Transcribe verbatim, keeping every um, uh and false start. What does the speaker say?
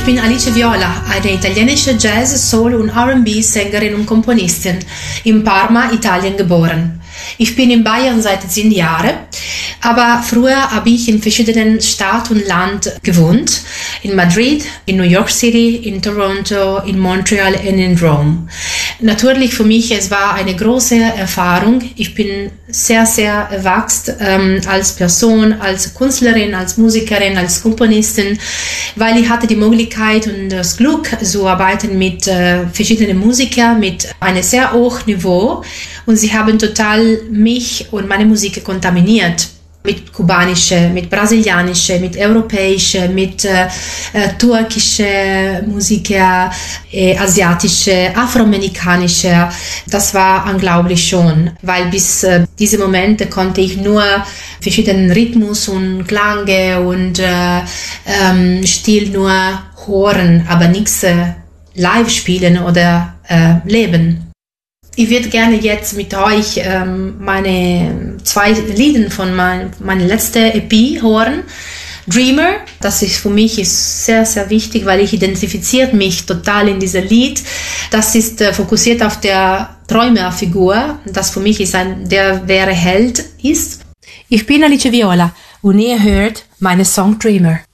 bin Alice Viola, eine italienische Jazz-, Soul- und R and B-Sängerin und Komponistin, in Parma, Italien geboren. Ich bin in Bayern seit zehn Jahren, aber früher habe ich in verschiedenen Städten und Land gewohnt. In Madrid, in New York City, in Toronto, in Montreal und in Rom. Natürlich für mich, es war eine große Erfahrung. Ich bin sehr, sehr erwachsen ähm, als Person, als Künstlerin, als Musikerin, als Komponistin, weil ich hatte die Möglichkeit und das Glück zu arbeiten mit äh, verschiedenen Musikern, mit einem sehr hohen Niveau, und sie haben total mich und meine Musik kontaminiert. Mit kubanische, mit brasilianische, mit europäische, mit äh, türkische Musiker, äh, asiatische, afroamerikanische. Das war unglaublich schon, weil bis äh, diese Momente konnte ich nur verschiedenen Rhythmus und Klange und äh, ähm, Stil nur hören, aber nichts äh, live spielen oder äh, leben. Ich würde gerne jetzt mit euch ähm, meine zwei Lieder von mein, meiner letzten E P hören. Dreamer, das ist für mich ist sehr, sehr wichtig, weil ich identifiziere mich total in diesem Lied. Das ist äh, fokussiert auf der Träumerfigur, das für mich ist ein, der wahre Held ist. Ich bin Alice Viola und ihr hört meine Song Dreamer.